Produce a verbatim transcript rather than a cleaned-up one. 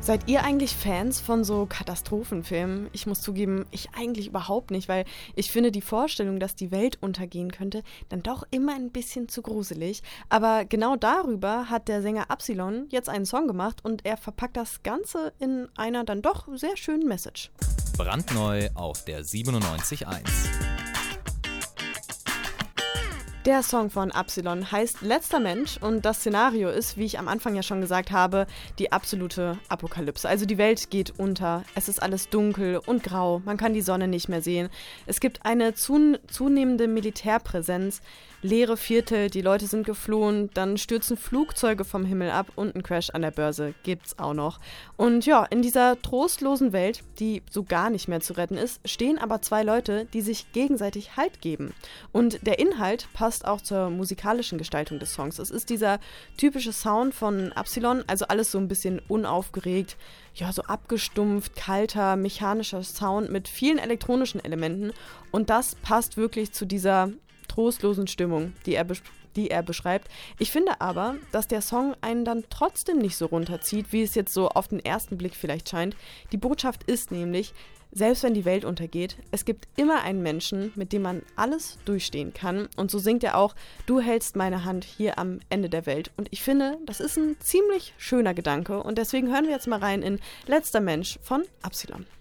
Seid ihr eigentlich Fans von so Katastrophenfilmen? Ich muss zugeben, ich eigentlich überhaupt nicht, weil ich finde die Vorstellung, dass die Welt untergehen könnte, dann doch immer ein bisschen zu gruselig. Aber genau darüber hat der Sänger Absilon jetzt einen Song gemacht und er verpackt das Ganze in einer dann doch sehr schönen Message. Brandneu auf der siebenundneunzig Komma eins. Der Song von Absilon heißt Letzter Mensch und das Szenario ist, wie ich am Anfang ja schon gesagt habe, die absolute Apokalypse. Also die Welt geht unter, es ist alles dunkel und grau, man kann die Sonne nicht mehr sehen. Es gibt eine zun- zunehmende Militärpräsenz, leere Viertel, die Leute sind geflohen, dann stürzen Flugzeuge vom Himmel ab und ein Crash an der Börse gibt's auch noch. Und ja, in dieser trostlosen Welt, die so gar nicht mehr zu retten ist, stehen aber zwei Leute, die sich gegenseitig Halt geben. Und der Inhalt passt auch zur musikalischen Gestaltung des Songs. Es ist dieser typische Sound von Absilon, also alles so ein bisschen unaufgeregt, ja, so abgestumpft, kalter, mechanischer Sound mit vielen elektronischen Elementen. Und das passt wirklich zu dieser trostlosen Stimmung, die er, bes- die er beschreibt. Ich finde aber, dass der Song einen dann trotzdem nicht so runterzieht, wie es jetzt so auf den ersten Blick vielleicht scheint. Die Botschaft ist nämlich, selbst wenn die Welt untergeht, es gibt immer einen Menschen, mit dem man alles durchstehen kann. Und so singt er auch, du hältst meine Hand hier am Ende der Welt. Und ich finde, das ist ein ziemlich schöner Gedanke. Und deswegen hören wir jetzt mal rein in Letzter Mensch von Absilon.